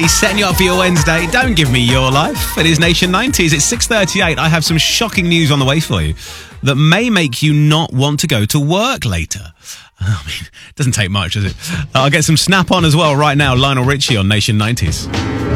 He's setting you up for your Wednesday. Don't give me your life. It is Nation 90s. It's 6:38. I have some shocking news on the way for you that may make you not want to go to work later. I mean, it doesn't take much, does it? I'll get some Snap On as well right now. Lionel Richie on Nation 90s.